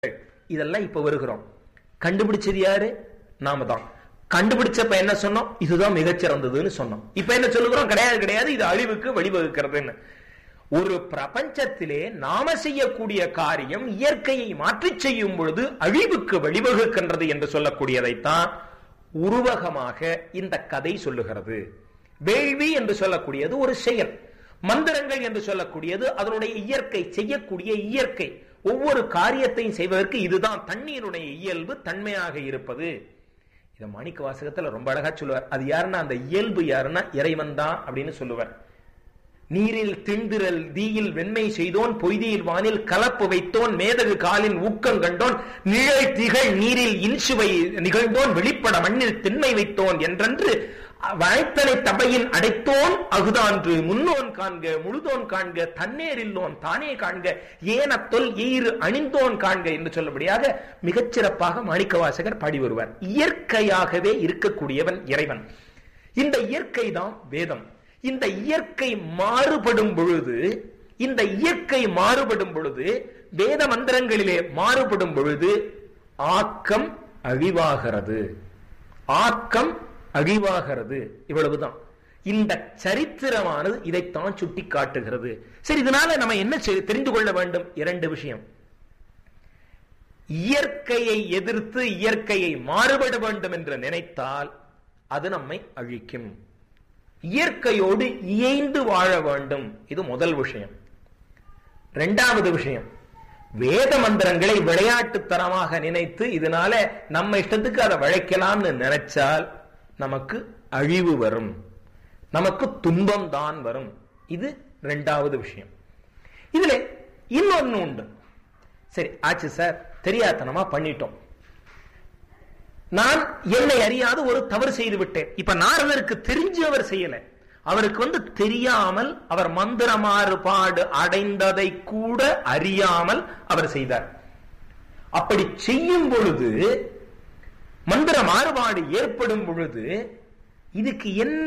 இதெல்லாம் இப்ப வருகிறோம். கண்டுபிடிச்சது யாரு? நாம தான். கண்டுபிடிச்சப்ப என்ன சொன்னோம்? இதுதான் மிகச்சிறந்ததுன்னு சொன்னோம். இப்ப என்ன சொல்லுகிறோம்? கிடையாது கிடையாது, இது அழிவுக்கு வழிவகுக்கிறதுன்னு. ஒரு பிரபஞ்சத்திலே நாம செய்யக்கூடிய காரியம் இயற்கையை மாற்றி செய்யும் பொழுது அழிவுக்கு வழிவகுக்கின்றது என்று சொல்லக்கூடியதைத்தான் உருவகமாக இந்த கதை சொல்லுகிறது. வேள்வி என்று சொல்லக்கூடியது ஒரு செயல், மந்திரங்கள் என்று சொல்லக்கூடியது அதனுடைய இயற்கை, செய்யக்கூடிய இயற்கை. ஒவ்வொரு காரியத்தையும் செய்வதற்கு இதுதான் தண்ணீருடைய இயல்பு, தன்மையாக இருப்பது. இத மாணிக்க வாசகத்துல ரொம்ப அழகா சொல்லுவார். அது யாருன்னா, அந்த இயல்பு யாருன்னா இறைவன் தான் அப்படின்னு சொல்லுவார். நீரில் திண்டிரல் தீயில் வெண்மை செய்தோன், பொய்தியில் வானில் கலப்பு வைத்தோன், மேதகு காலில் ஊக்கம் கண்டோன், நிழல் திகழ் நீரில் இன்சுவை நிகழ்ந்தோன், வெளிப்பட மண்ணில் திண்மை வைத்தோன் என்றென்று வளைத்தனை தபையின் அடைத்தோன் அகுதான்று, முன்னோன் காண்க முழுதோன் காண்க, தன்னேரில்லோன் தானே காண்க, ஏனத்தொல் ஈறு அணிந்தோன் காண்க என்று சொல்லபடியாக மிகச்சிறப்பாக மாணிக்கவாசகர் பாடி வருவார். இயற்கையாகவே இருக்கக்கூடியவன் இறைவன். இந்த இயற்கை தான் வேதம். இந்த இயற்கை மாறுபடும் பொழுது, இந்த இயற்கை மாறுபடும் பொழுது, வேத மந்திரங்களிலே மாறுபடும் பொழுது ஆக்கம் அழிவாகிறது. ஆக்கம் அழிவாகிறது. இவ்வளவுதான். இந்த சரித்திரமானது இதைத்தான் சுட்டி காட்டுகிறது. சரி, இதனால நம்ம என்ன தெரிந்து கொள்ள வேண்டும்? இரண்டு விஷயம். இயற்கையை எதிர்த்து இயற்கையை மாறுபட வேண்டும் என்று நினைத்தால் அது நம்மை அழிக்கும். இயற்கையோடு இயைந்து வாழ வேண்டும். இது முதல் விஷயம். இரண்டாவது விஷயம், வேத மந்திரங்களை விளையாட்டுத்தனமாக நினைத்து இதனால நம்ம இஷ்டத்துக்கு அதை வளைக்கலாம்னு நினைச்சால் நமக்கு அழிவு வரும், நமக்கு துன்பம் தான் வரும். இது இரண்டாவது விஷயம். இதுல இன்னொன்னு உண்டு. சரி ஆச்சு சார், தெரியாதனமா பண்ணிட்டோம், நான் என்னை அறியாது ஒரு தவறு செய்து விட்டேன். இப்ப நாரதருக்கு தெரிஞ்சு அவர் செய்யல, அவருக்கு தெரியாமல் அவர் மந்திர மாறுபாடு அடைந்ததை கூட அறியாமல் அவர் செய்தார். அப்படி செய்யும் பொழுது, மந்திர மாறுபாடு ஏற்படும் பொழுது இதுக்கு என்ன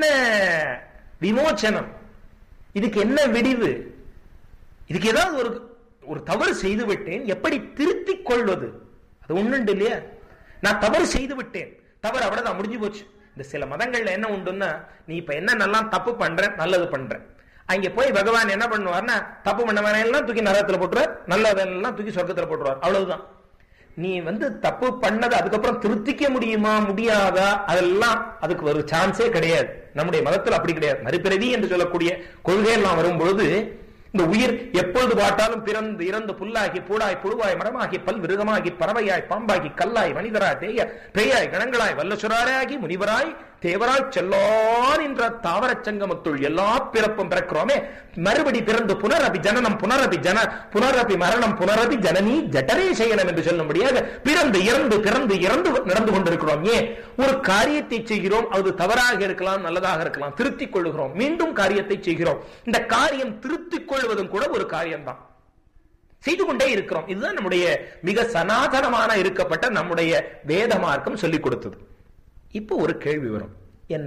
விமோச்சனம்? இதுக்கு என்ன விடிவு? இதுக்கு ஏதாவது ஒரு தவறு செய்து விட்டேன், எப்படி திருத்திக் கொள்வது? அது ஒண்ணுண்டு இல்லையா? நான் தவறு செய்து விட்டேன், தவறு அவ்வளவுதான், முடிஞ்சு போச்சு. இந்த சில மதங்கள்ல என்ன உண்டுன்னா, நீ இப்ப என்ன நல்லா தப்பு பண்ற, நல்லது பண்ற, அங்க போய் பகவான் என்ன பண்ணுவார்னா, தப்பு பண்ணவனெல்லாம் தூக்கி நரகத்துல போட்டுருவார், நல்லதெல்லாம் தூக்கி சொர்க்கத்துல போட்டுருவார். அவ்வளவுதான். நீ தப்பு பண்ணது அதுக்கப்புறம் திருத்திக்க முடியுமா முடியாதா, அதெல்லாம் அதுக்கு ஒரு சான்ஸே கிடையாது. நம்முடைய மதத்தில் அப்படி கிடையாது. மறுபிறவி என்று சொல்லக்கூடிய கொள்கையெல்லாம் வரும்பொழுது இந்த உயிர் எப்பொழுது பாட்டாலும் பிறந்து இறந்து புல்லாகி பூடாய் புழுவாய் மரமாகி பல் விருகமாகி பறவையாய் பாம்பாகி கல்லாய் மனிதராய் பேயாய் கணங்களாய் வல்லசுராராகி முனிவராய் தேவராய் செல்லான் என்ற தாவர சங்கமத்துள் எல்லா பிறப்பும் பிறக்கிறோமே, மறுபடி பிறந்து புனரபி ஜனனம் புனரபி புனரபி மரணம் புனரபி ஜனனி ஜட்டரே செய்யணும் என்று சொல்லும்படியாக பிறந்து இறந்து பிறந்து இறந்து நடந்து கொண்டிருக்கிறோம். ஏன்? ஒரு காரியத்தை செய்கிறோம், அது தவறாக இருக்கலாம், நல்லதாக இருக்கலாம், திருத்திக் கொள்ளுகிறோம், மீண்டும் காரியத்தை செய்கிறோம். இந்த காரியம் திருத்திக் கொள்வதும் கூட ஒரு காரியம்தான், செய்து கொண்டே இருக்கிறோம். இதுதான் நம்முடைய மிக சனாதனமான இருக்கப்பட்ட நம்முடைய வேத மார்க்கம் சொல்லிக் கொடுத்தது. இப்போ ஒரு கேள்வி வரும், என்ன?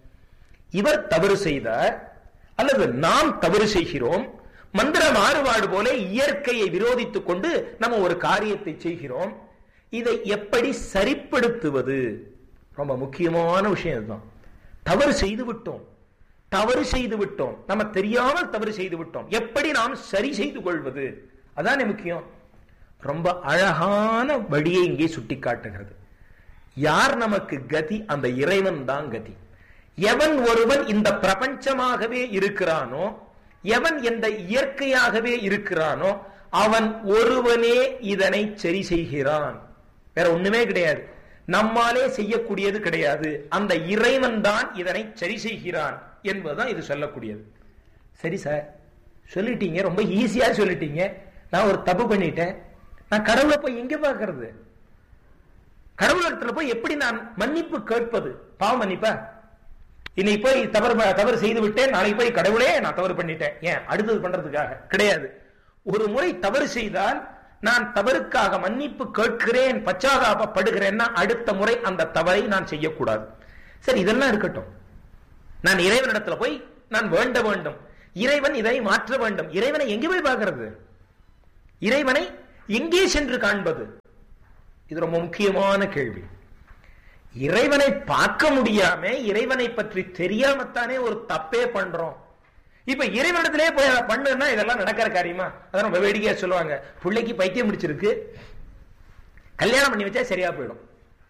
இவர் தவறு செய்தார் அல்லது நாம் தவறு செய்கிறோம், மந்திர மாறுபாடு போல இயற்கையை விரோதித்துக் கொண்டு நம்ம ஒரு காரியத்தை செய்கிறோம், இதை எப்படி சரிப்படுத்துவது? ரொம்ப முக்கியமான விஷயம் இதுதான். தவறு செய்து விட்டோம், தவறு செய்து விட்டோம், நம்ம தெரியாமல் தவறு செய்து விட்டோம், எப்படி நாம் சரி செய்து கொள்வது? அதானே முக்கியம். ரொம்ப அழகான வழியை இங்கே சுட்டி காட்டுகிறது. யார் நமக்கு கதி? அந்த இறைவன் தான் கதி. எவன் ஒருவன் இந்த பிரபஞ்சமாகவே இருக்கிறானோ, எவன் இந்த இயற்கையாகவே இருக்கிறானோ, அவன் ஒருவனே இதனை சரி செய்கிறான். வேற ஒண்ணுமே கிடையாது, நம்மாலே செய்யக்கூடியது கிடையாது. அந்த இறைவன் தான் இதனை சரி செய்கிறான் என்பதுதான் இது சொல்லக்கூடியது. சரி சார், சொல்லிட்டீங்க, ரொம்ப ஈஸியா சொல்லிட்டீங்க. நான் ஒரு தப்பு பண்ணிட்டேன், நான் கடவுளை போய் எங்க பார்க்கறது? கடவுளத்துல போய் எப்படி நான் மன்னிப்பு கேட்பது? பாவ மன்னிப்பா? இன்னைக்கு போய் தவறு செய்து விட்டேன், நாளைக்கு போய் கடவுளே நான் தவறு பண்ணிட்டேன், ஏன் அடுத்தது பண்றதுக்காக கிடையாது. ஒரு முறை தவறு செய்தால் நான் தவறுக்காக மன்னிப்பு கேட்கிறேன், பச்சாதாபப்படுகிறேன்னா அடுத்த முறை அந்த தவறை நான் செய்யக்கூடாது. சரி, இதெல்லாம் இருக்கட்டும். நான் இறைவனிடத்துல போய் நான் வேண்ட வேண்டும், இறைவன் இதை மாற்ற வேண்டும். இறைவனை எங்க போய் பார்க்கிறது? இறைவனை எங்கே சென்று காண்பது? இது ரொம்ப முக்கியமான கேள்வி. இறைவனை பார்க்க முடியாம, இறைவனை பற்றி தெரியாமத்தானே ஒரு தப்பே பண்றோம். இப்ப இறைவனிடத்திலே போய் அதை பண்ணுன்னா இதெல்லாம் நடக்கிற காரியமா? அதான் ரொம்ப வேடிக்கையா சொல்லுவாங்க, பிள்ளைக்கு பைத்தியம் முடிச்சிருக்கு, கல்யாணம் பண்ணி வச்சா சரியா போயிடும்.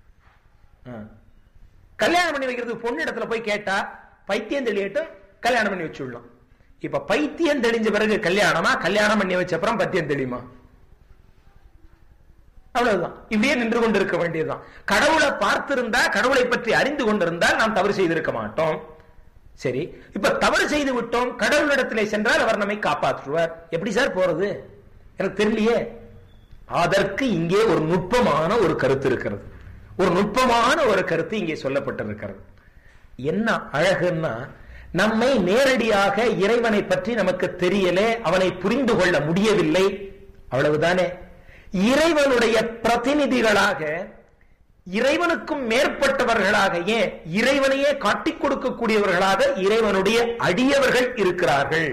கல்யாணம் பண்ணி வைக்கிறதுக்கு பொண்ணு இடத்துல போய் கேட்டா பைத்தியம் தெளியட்டும், கல்யாணம் பண்ணி வச்சுடலாம். இப்ப பைத்தியம் தெளிஞ்ச பிறகு கல்யாணமா, கல்யாணம் பண்ணி வச்ச அப்புறம் பைத்தியம் தெளியுமா? அவ்வளவுதான். இப்படியே நின்று கொண்டிருக்க வேண்டியதுதான். கடவுளை பார்த்திருந்தா, கடவுளை பற்றி அறிந்து கொண்டிருந்தால் நாம் தவறு செய்திருக்க மாட்டோம். சரி, இப்ப தவறு செய்து விட்டோம், கடவுளிடத்திலே சென்றால் அவர் நம்மை காப்பாற்றுவார். எப்படி சார் போறது? எனக்கு தெரியலையே. அதற்கு இங்கே ஒரு நுட்பமான ஒரு கருத்து இருக்கிறது. ஒரு நுட்பமான ஒரு கருத்து இங்கே சொல்லப்பட்டிருக்கிறது. என்ன அழகுன்னா, நம்மை நேரடியாக இறைவனை பற்றி நமக்கு தெரியல, அவனை புரிந்து கொள்ள முடியவில்லை, அவ்வளவுதானே. இறைவனுடைய பிரதிநிதிகளாக, இறைவனுக்கும் மேற்பட்டவர்களாக, ஏன் இறைவனையே காட்டிக் கொடுக்கக்கூடியவர்களாக இறைவனுடைய அடியவர்கள் இருக்கிறார்கள்.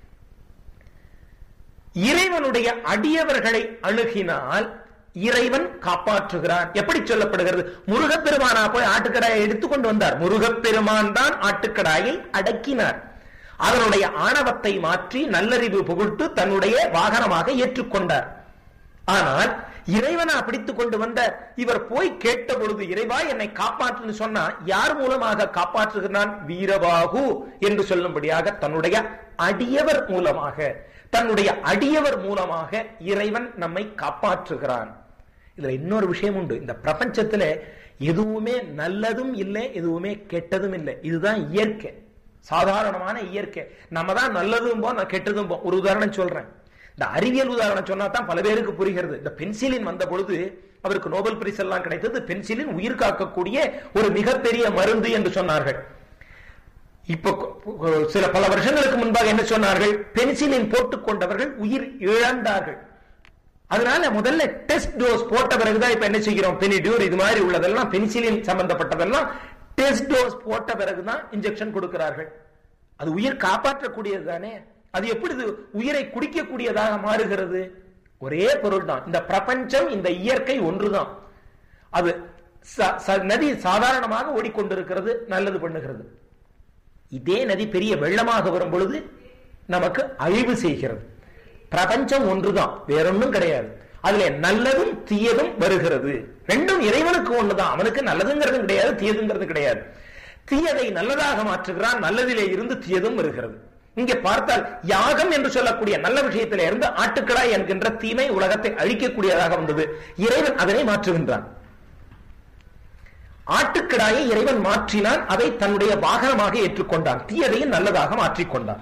இறைவனுடைய அடியவர்களை அணுகினால் இறைவன் காப்பாற்றுகிறான். எப்படி சொல்லப்படுகிறது? முருகப்பெருமானா போய் ஆட்டுக்கடாயை எடுத்துக்கொண்டு வந்தார். முருகப்பெருமான் தான் ஆட்டுக்கடாயை அடக்கினார். அதனுடைய ஆணவத்தை மாற்றி நல்லறிவு புகழ்த்து தன்னுடைய வாகனமாக ஏற்றுக்கொண்டார். ஆனால் இறைவனா பிடித்துக் கொண்டு வந்த இவர் போய் கேட்ட பொழுது, இறைவா என்னை காப்பாற்றுன்னு சொன்னா, யார் மூலமாக காப்பாற்றுகிறான்? வீரபாகு என்று சொல்லும்படியாக தன்னுடைய அடியவர் மூலமாக, தன்னுடைய அடியவர் மூலமாக இறைவன் நம்மை காப்பாற்றுகிறான். இதுல இன்னொரு விஷயம் உண்டு. இந்த பிரபஞ்சத்துல எதுவுமே நல்லதும் இல்லை, எதுவுமே கெட்டதும் இல்லை. இதுதான் இயற்கை, சாதாரணமான இயற்கை. நம்ம தான் நல்லதும் போ, நான் கெட்டதும் போ. ஒரு உதாரணம் சொல்றேன். இந்த அறிவியல் உதாரணம் சொன்னா தான் பல பேருக்கு புரிகிறது. இந்த பென்சிலின் வந்த பொழுது அவருக்கு நோபல் பரிசு எல்லாம் கிடைத்தது. பென்சிலின் உயிர் காக்கக்கூடிய ஒரு மிகப்பெரிய மருந்து என்று சொன்னார்கள். இப்ப சில பல வருஷங்களுக்கு முன்பாக என்ன சொன்னார்கள்? பென்சிலின் போட்டுக் கொண்டவர்கள் உயிர் இழந்தார்கள். அதனால முதல்ல டெஸ்ட் டோஸ் போட்ட பிறகுதான் இப்ப என்ன செய்கிறோம், பெனிடியூர் இது மாதிரி உள்ளதெல்லாம், பென்சிலின் சம்பந்தப்பட்டதெல்லாம் டெஸ்ட் டோஸ் போட்ட பிறகுதான் இன்ஜெக்ஷன் கொடுக்கிறார்கள். அது உயிர் காப்பாற்றக்கூடியது தானே. அது எப்படி உயிரை குடிக்கக்கூடியதாக மாறுகிறது? ஒரே பொருள் தான். இந்த பிரபஞ்சம், இந்த இயற்கை ஒன்றுதான். அது நதி சாதாரணமாக ஓடிக்கொண்டிருக்கிறது, நல்லது பண்ணுகிறது. இதே நதி பெரிய வெள்ளமாக வரும் பொழுது நமக்கு அழிவு செய்கிறது. பிரபஞ்சம் ஒன்றுதான், வேறொன்னும் கிடையாது. அதுல நல்லதும் தீயதும் வருகிறது. ரெண்டும் இறைவனுக்கு ஒண்ணுதான். அவனுக்கு நல்லதுங்கிறது கிடையாது, தீயதுங்கிறது கிடையாது. தீயதை நல்லதாக மாற்றுகிறான், நல்லதிலே இருந்து தீயதும் வருகிறது. இங்கே பார்த்தால் யாகம் என்று சொல்லக்கூடிய நல்ல விஷயத்திலே இருந்து ஆட்டுக்கடாய் என்கின்ற தீமை உலகத்தை அழிக்கக்கூடியதாக வந்தது. இறைவன் அதனை மாற்றுகின்றான். ஆட்டுக்கடாயை இறைவன் மாற்றினான், அதை தன்னுடைய வாகனமாக ஏற்றுக்கொண்டான். தீயதையும் நல்லதாக மாற்றிக்கொண்டான்.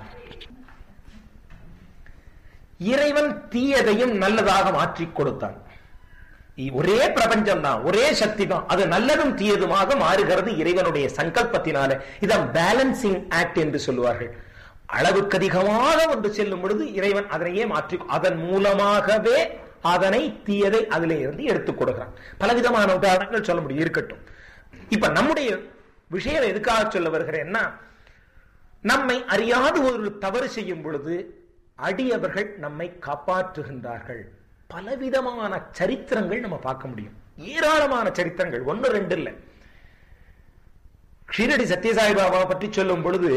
இறைவன் தீயதையும் நல்லதாக மாற்றிக் கொடுத்தான். ஒரே பிரபஞ்சம் தான், ஒரே சக்தி தான். அது நல்லதும் தீயதுமாக மாறுகிறது இறைவனுடைய சங்கல்பத்தினால. இதான் பேலன்சிங் ஆக்ட் என்று சொல்லுவார்கள். அளவுக்கு அதிகமாக ஒன்று செல்லும் பொழுது இறைவன் அதனையே மாற்றி, அதன் மூலமாகவே அதனை தீயதை அதிலே இருந்து எடுத்துக் கொடுக்கிறான். பலவிதமான உதாரணங்கள் சொல்ல முடியும், இருக்கட்டும். இப்ப நம்முடைய விஷயம் எதுக்காக சொல்ல வருகிறேன்னா, நம்மை அறியாத ஒரு தவறு செய்யும் பொழுது அடியவர்கள் நம்மை காப்பாற்றுகின்றார்கள். பலவிதமான சரித்திரங்கள் நம்ம பார்க்க முடியும், ஏராளமான சரித்திரங்கள், ஒன்னு ரெண்டு இல்ல. ஷீரடி சத்யசாய் பாபா பற்றி சொல்லும் பொழுது,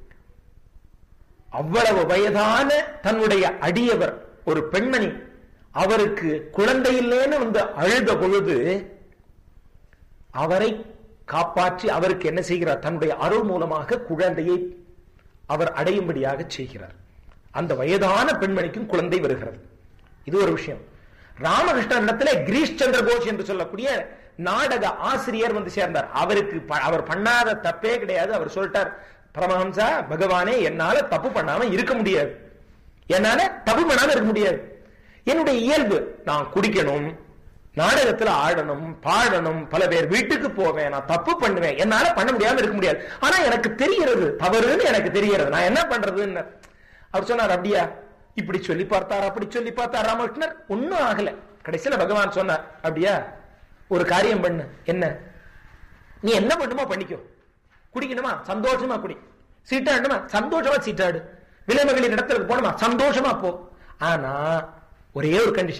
அவ்வளவு வயதான தன்னுடைய அடியவர் ஒரு பெண்மணி, அவருக்கு குழந்தை இல்லைன்னு வந்து அழுத பொழுது அவரை காப்பாற்றி அவருக்கு என்ன செய்கிறார்? தன்னுடைய அருள் மூலமாக குழந்தையை அவர் அடையும்படியாக செய்கிறார். அந்த வயதான பெண்மணிக்கும் குழந்தை வருகிறது. இது ஒரு விஷயம். ராமகிருஷ்ணனிடத்துல கிரீஷ் சந்திர கோஷ் என்று சொல்லக்கூடிய நாடக ஆசிரியர் வந்து சேர்ந்தார். அவருக்கு அவர் பண்ணாத தப்பே கிடையாது. அவர் சொல்லிட்டார், பரமஹம்சா பகவானே, என்னால தப்பு பண்ணாம இருக்க முடியாது, என்னால தப்பு பண்ணாம இருக்க முடியாது. என்னுடைய இயல்பு, நான் குடிக்கணும், நாடகத்துல ஆடணும், பாடணும், பல பேர் வீட்டுக்கு போவேன், நான் தப்பு பண்ணுவேன், என்னால பண்ண முடியாம இருக்க முடியாது. ஆனா எனக்கு தெரிகிறது தவறுன்னு, எனக்கு தெரிகிறது, நான் என்ன பண்றதுன்னு. அவர் சொன்னார், அப்படியா? இப்படி சொல்லி பார்த்தார், அப்படி சொல்லி பார்த்தார் ராமகிருஷ்ணர், ஒன்னும் ஆகல. கடைசியில பகவான் சொன்னார், அப்படியா, ஒரு காரியம் பண்ணு. என்ன? நீ என்ன பண்ணுமோ பண்ணிக்கோ. குடிக்கணுமா? சந்தோஷமா குடி. சீட்டாடுமா? சந்தோஷமா சீட்டாடு. விலைமகளிர் இடத்துல போனோமா? சந்தோஷமா போ. ஆனா ஒரே ஒரு கண்டிஷன்,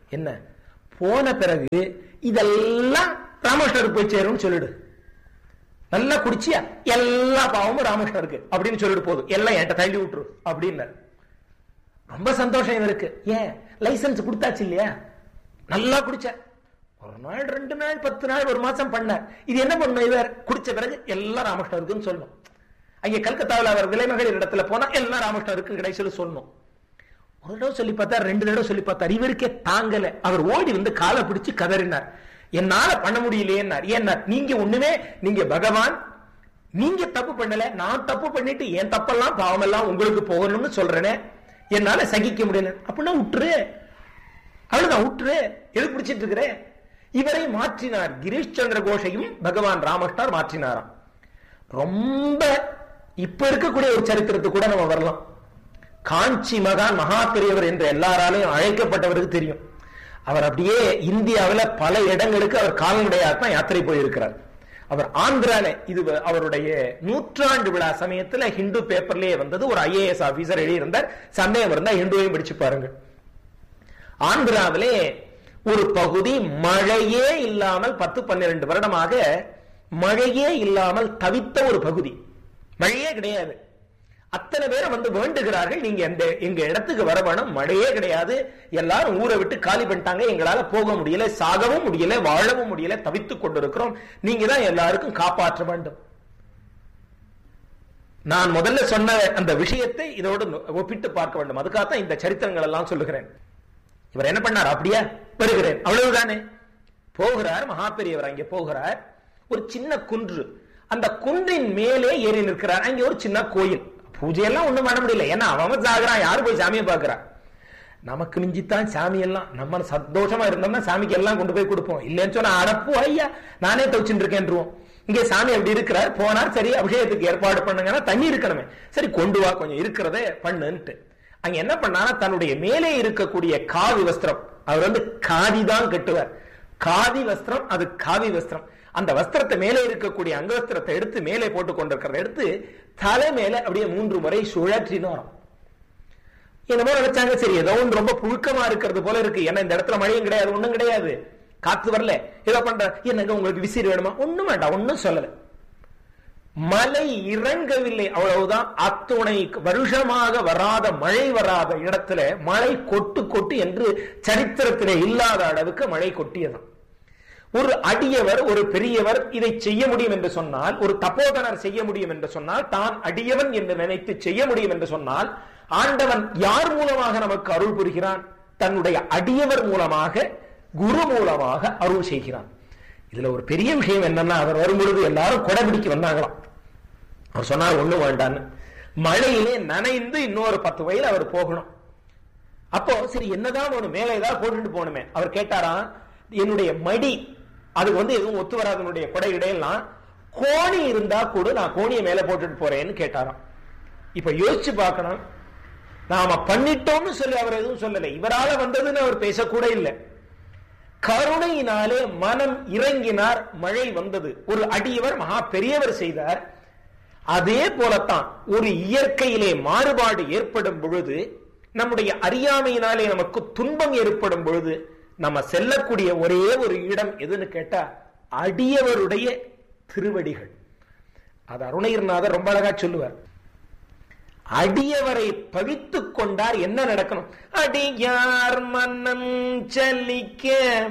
என்ன போன பிறகு இதெல்லாம் ராமகிருஷ்ணருக்கு போய் சேரும்னு சொல்லிடு. நல்லா குடிச்சியா எல்லா பாவமும் ராமகிருஷ்ணருக்கு அப்படின்னு சொல்லிட்டு போதும், எல்லாம் என்கிட்ட தள்ளி விட்டுரு அப்படின்னு. ரொம்ப சந்தோஷம் இவருக்கு. ஏன் லைசன்ஸ் கொடுத்தாச்சு இல்லையா? நல்லா குடிச்ச ஒரு நாள் 2 நாள் 10 நாள் 1 மாசம் பண்ண. இது என்ன பண்ணும்? இவர் குடிச்ச பிறகு எல்லாம் ராமகிருஷ்ணருக்குன்னு சொல்லணும். அங்கே கல்கத்தாவில் அவர் விலைமகளிர் இடத்துல போனா எல்லாம் ராமகிருஷ்ணருக்கு கிடைச்சது சொல்லணும். ஒரு தடவை சொல்லி பார்த்தார், 2 தடவை சொல்லி பார்த்தார், இவருக்கே தாங்கல. அவர் ஓடி வந்து காலை பிடிச்சு கதறினார், என்னால பண்ண முடியலையேன்னார். ஏன்னா நீங்க ஒண்ணுமே, நீங்க பகவான், நீங்க தப்பு பண்ணல, நான் தப்பு பண்ணிட்டு என் தப்பெல்லாம் பாவமெல்லாம் உங்களுக்கு போகணும்னு சொல்றேனே, என்னால சகிக்க முடியல. அப்படின்னா விட்டுரு, அவ்வளவுதான் விட்டுரு, எது பிடிச்சிட்டு இருக்கிற. இவரை மாற்றினார். கிரீஷ் சந்திர கோஷையும் பகவான் ராமகிருஷ்ணர் மாற்றினாராம். ரொம்ப இப்ப இருக்கக்கூடிய ஒரு சரித்திரத்தை கூட நம்ம வரலாம். காஞ்சி மகான் மகா பெரியவர் என்று எல்லாராலையும் அழைக்கப்பட்டவருக்கு தெரியும். அவர் அப்படியே இந்தியாவில் பல இடங்களுக்கு அவர் கால்நடையாத்தான் யாத்திரை போயிருக்கிறார். அவர் ஆந்திரால, இது அவருடைய 100ஆண்டு விழா சமயத்துல ஹிந்து பேப்பர்லயே வந்தது. ஒரு IAS ஆபீசர் எழுதியிருந்தார், சந்தேகம் இருந்தா ஹிந்துவையும் படிச்சு பாருங்க. ஆந்திராவிலே ஒரு பகுதி மழையே இல்லாமல் 10-12 வருடமாக மழையே இல்லாமல் தவித்த ஒரு பகுதி. மழையே கிடையாது. அத்தனை பேரை வந்து வேண்டுகிறார்கள், நீங்க எங்க இடத்துக்கு வர வேணும், மழையே கிடையாது, எல்லாரும் ஊரை விட்டு காலி பண்ணிட்டாங்க, எங்களால போக முடியல, சாகவும் முடியல, வாழவும் முடியல, தவித்துக் கொண்டிருக்கிறோம், நீங்க தான் எல்லாருக்கும் காப்பாற்ற வேண்டும். நான் முதல்ல சொன்ன அந்த விஷயத்தை இதோடு ஒப்பிட்டு பார்க்க வேண்டும். அதுக்காகத்தான் இந்த சரித்திரங்கள் எல்லாம் சொல்லுகிறேன். இவர் என்ன பண்ணார்? அப்படியா வருகிறேன், அவ்வளவுதானே. போகிறார், மகா பெரியவர் அங்கே போகிறார். ஒரு சின்ன குன்று, அந்த குன்றின் மேலே ஏறி நிற்கிறார். அங்கே ஒரு சின்ன கோயில். பூஜையெல்லாம் ஒண்ணும் பண்ண முடியல, ஏன்னா அவன் சாகுறான், யாரு போய் சாமியை பார்க்கிறான். நமக்கு மிஞ்சித்தான் சாமி எல்லாம். நம்ம சந்தோஷமா இருந்தோம்னா சாமிக்கு எல்லாம் கொண்டு போய் கொடுப்போம். இல்லைன்னு சொன்னா அடப்பு ஐயா நானே தவிச்சுட்டு இருக்கேன்ருவோம். இங்கே சாமி அப்படி இருக்கிறார். போனார், சரி அபிஷேகத்துக்கு ஏற்பாடு பண்ணுங்கன்னா தண்ணி இருக்கணுமே, சரி கொண்டு வா கொஞ்சம் இருக்கிறதே பண்ணுன்ட்டு. அங்க என்ன பண்ணானா, தன்னுடைய மேலே இருக்கக்கூடிய காவி வஸ்திரம், அவர் வந்து காதி தான் கட்டுவார், காதி வஸ்திரம், அது காவி வஸ்திரம். அந்த வஸ்திரத்தை மேலே இருக்கக்கூடிய அங்கவஸ்திரத்தை எடுத்து மேலே போட்டுக் கொண்டிருக்கிறத எடுத்து தலை மேல அப்படியே 3 முறை சுழற்றினோம். என்னமோ நினைச்சாங்க, சரி ஏதோ ஒன்று ரொம்ப புழுக்கமா இருக்கிறது போல இருக்கு, ஏன்னா இந்த இடத்துல மழையும் கிடையாது, ஒண்ணும் கிடையாது, காத்து வரல, ஏதோ பண்ற, என்னங்க உங்களுக்கு விசிறி வேணுமா? ஒண்ணும் வேண்டாம், ஒன்னும் சொல்லல. மழை இறங்கவில்லை, அவ்வளவுதான். அத்துணை வருஷமாக வராத மழை வராத இடத்துல மழை கொட்டு கொட்டு என்று சரித்திரத்திலே இல்லாத அளவுக்கு மழை கொட்டியதான். ஒரு அடியவர், ஒரு பெரியவர் இதை செய்ய முடியும் என்று சொன்னால், ஒரு தபோதனர் செய்ய முடியும் என்று சொன்னால், தான் அடியவன் என்று நினைத்து செய்ய முடியும் என்று சொன்னால், ஆண்டவன் யார் மூலமாக நமக்கு அருள் புரிகிறான்? தன்னுடைய அடியவர் மூலமாக, குரு மூலமாக அருள் செய்கிறான். இதுல ஒரு பெரிய விஷயம் என்னன்னா, அவர் வரும்பொழுது எல்லாரும் கொடைபிடிக்க வந்தாங்களாம். அவர் சொன்னார் ஒண்ணு வேண்டான்னு, மழையிலே நனைந்து இன்னொரு 10 மைல் அவர் போகணும். அப்போ சரி என்னதான் ஒண்ணு மேல ஏதாவது போட்டுட்டு போகணுமே. அவர் கேட்டாராம், என்னுடைய மடி அது வந்து எதுவும் ஒத்து வராது, என்னுடைய கொடை இடையெல்லாம் கோணி இருந்தா கூட நான் கோணியை மேல போட்டுட்டு போறேன்னு கேட்டாராம். இப்ப யோசிச்சு பார்க்கணும், நாம பண்ணிட்டோம்னு சொல்லி அவர் எதுவும் சொல்லல, இவரால வந்ததுன்னு அவர் பேசக்கூட இல்லை. கருணையினாலே மனம் இறங்கினார், மழை வந்தது. ஒரு அடியவர் மகா பெரியவர் செய்தார். அதே போலத்தான் ஒரு இயற்கையிலே மாறுபாடு ஏற்படும் பொழுது, நம்முடைய அறியாமையினாலே நமக்கு துன்பம் ஏற்படும் பொழுது, நம்ம செல்லக்கூடிய ஒரே ஒரு இடம் எதுன்னு கேட்டா அடியவருடைய திருவடிகள். அது அருணகிரிநாதர் ரொம்ப அழகா சொல்லுவார். அடியவரை பவித்துக் கொண்டார் என்ன நடக்கணும்? அடியார் மனம் சலிக்க